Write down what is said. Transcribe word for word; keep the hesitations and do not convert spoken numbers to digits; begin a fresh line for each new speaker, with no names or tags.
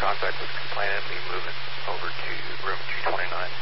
contact with complainant. We move it over to room two twenty-nine.